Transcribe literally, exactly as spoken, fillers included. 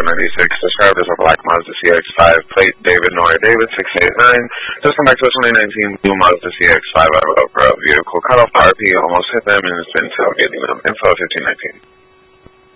ninety-six, described as a black Mazda C X five, plate David Noyer David six eight nine. Just come back to a twenty nineteen new Mazda C X five out of a vehicle. Cut off the R P, almost hit them, and it's been tailgating them. Info fifteen nineteen.